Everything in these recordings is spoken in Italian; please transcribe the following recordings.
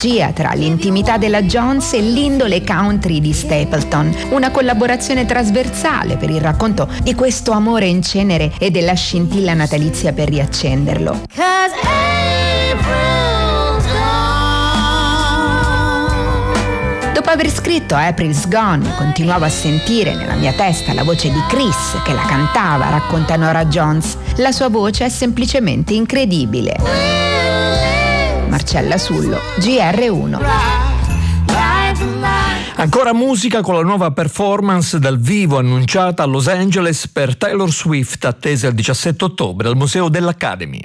Sia tra l'intimità della Jones e l'indole country di Stapleton, una collaborazione trasversale per il racconto di questo amore in cenere e della scintilla natalizia per riaccenderlo. Dopo aver scritto April's Gone, continuavo a sentire nella mia testa la voce di Chris che la cantava, racconta Norah Jones. La sua voce è semplicemente incredibile. Marcella Sullo, GR1. Ancora musica con la nuova performance dal vivo annunciata a Los Angeles per Taylor Swift, attesa il 17 ottobre al Museo dell'Academy.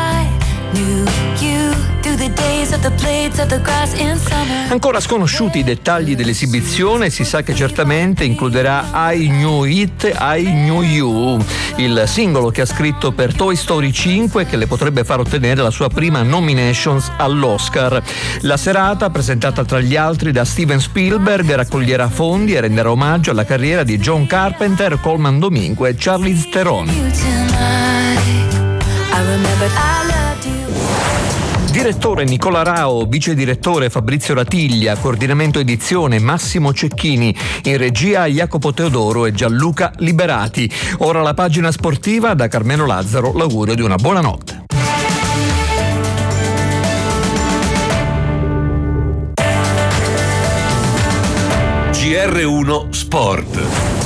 Ancora sconosciuti i dettagli dell'esibizione, si sa che certamente includerà I Knew It, I Knew You, il singolo che ha scritto per Toy Story 5 che le potrebbe far ottenere la sua prima nominations all'Oscar. La serata, presentata tra gli altri da Steven Spielberg, raccoglierà fondi e renderà omaggio alla carriera di John Carpenter, Colman Domingo e Charlize Theron. Direttore Nicola Rao, vice direttore Fabrizio Ratiglia, coordinamento edizione Massimo Cecchini, in regia Jacopo Teodoro e Gianluca Liberati. Ora la pagina sportiva, da Carmelo Lazzaro l'augurio di una buona notte. GR1 Sport.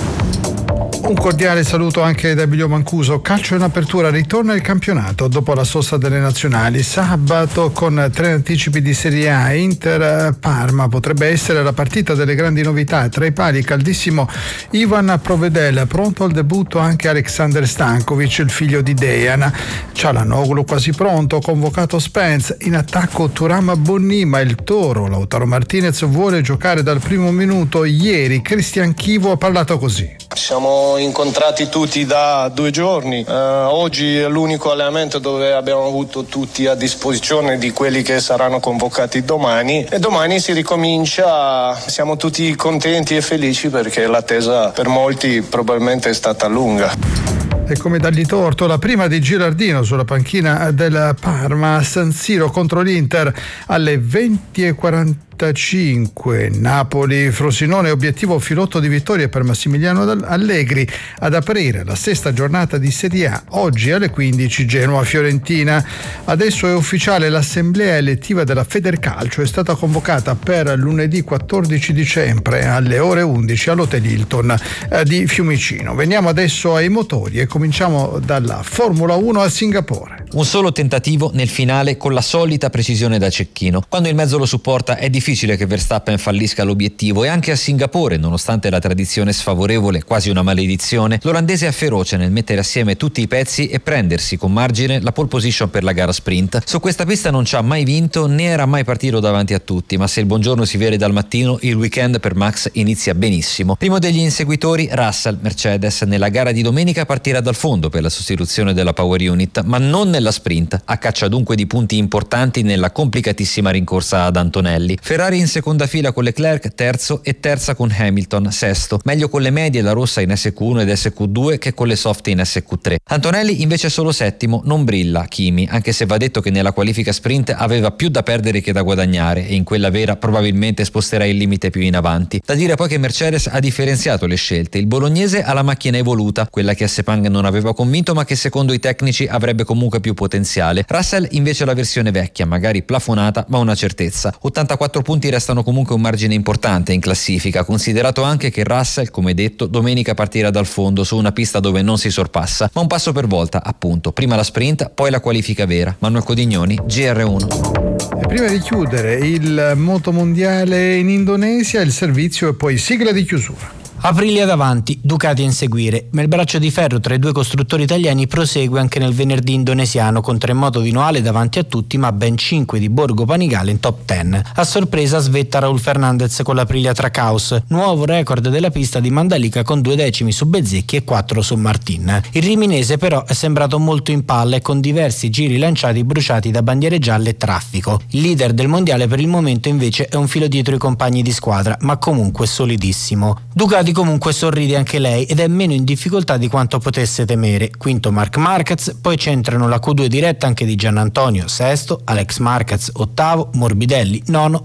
Un cordiale saluto anche da Emilio Mancuso. Calcio in apertura, ritorna il campionato dopo la sosta delle nazionali. Sabato con 3 anticipi di Serie A, Inter-Parma potrebbe essere la partita delle grandi novità. Tra i pali caldissimo Ivan Provedel, pronto al debutto anche Alexander Stankovic, il figlio di Dejan. Çalhanoğlu quasi pronto, convocato Spence, in attacco Thuram Bonni, ma il Toro Lautaro Martinez vuole giocare dal primo minuto. Ieri Cristian Chivo ha parlato così. Siamo incontrati tutti da 2 giorni, oggi è l'unico allenamento dove abbiamo avuto tutti a disposizione di quelli che saranno convocati domani, e domani si ricomincia. Siamo tutti contenti e felici perché l'attesa per molti probabilmente è stata lunga. E come dargli torto, la prima di Gilardino sulla panchina del Parma a San Siro contro l'Inter alle 20:45. Napoli-Frosinone, obiettivo filotto di vittoria per Massimiliano Allegri ad aprire la 6ª giornata di Serie A. Oggi alle 15 Genoa-Fiorentina. Adesso è ufficiale, l'assemblea elettiva della Federcalcio è stata convocata per lunedì 14 dicembre alle ore 11 all'Hotel Hilton di Fiumicino. Veniamo adesso ai motori e cominciamo dalla Formula 1 a Singapore. Un solo tentativo nel finale con la solita precisione da cecchino. Quando il mezzo lo supporta è difficile che Verstappen fallisca l'obiettivo, e anche a Singapore, nonostante la tradizione sfavorevole, quasi una maledizione, l'olandese è feroce nel mettere assieme tutti i pezzi e prendersi con margine la pole position per la gara sprint. Su questa pista non ci ha mai vinto né era mai partito davanti a tutti, ma se il buongiorno si vede dal mattino, il weekend per Max inizia benissimo. Primo degli inseguitori Russell, Mercedes. Nella gara di domenica partirà dal fondo per la sostituzione della power unit, ma non nella sprint, a caccia dunque di punti importanti nella complicatissima rincorsa ad Antonelli. Ferrari in seconda fila con Leclerc terzo e terza con Hamilton sesto, meglio con le medie la rossa in SQ1 ed SQ2 che con le soft in SQ3. Antonelli invece solo settimo, non brilla Kimi, anche se va detto che nella qualifica sprint aveva più da perdere che da guadagnare, e in quella vera probabilmente sposterà il limite più in avanti. Da dire poi che Mercedes ha differenziato le scelte. Il bolognese ha la macchina evoluta, quella che a Sepang non aveva convinto ma che secondo i tecnici avrebbe comunque più potenziale. Russell invece la versione vecchia, magari plafonata ma una certezza. 84 punti restano comunque un margine importante in classifica, considerato anche che Russell, come detto, domenica partirà dal fondo su una pista dove non si sorpassa, ma un passo per volta, appunto, prima la sprint, poi la qualifica vera. Manuel Codignoni, GR1. E prima di chiudere il motomondiale in Indonesia, il servizio e poi sigla di chiusura. Aprilia davanti, Ducati a inseguire, ma il braccio di ferro tra i due costruttori italiani prosegue anche nel venerdì indonesiano, con 3 moto di Noale davanti a tutti, ma ben 5 di Borgo Panigale in top 10. A sorpresa svetta Raul Fernandez con l'Aprilia Trackhouse, nuovo record della pista di Mandalika con 2 decimi su Bezzecchi e 4 su Martin. Il riminese però è sembrato molto in palla e con diversi giri lanciati bruciati da bandiere gialle e traffico. Il leader del mondiale per il momento invece è un filo dietro i compagni di squadra, ma comunque solidissimo. Ducati comunque sorride anche lei ed è meno in difficoltà di quanto potesse temere. Quinto Marc Marquez, poi c'entrano la Q2 diretta anche di Giannantonio, sesto, Alex Marquez ottavo, Morbidelli nono,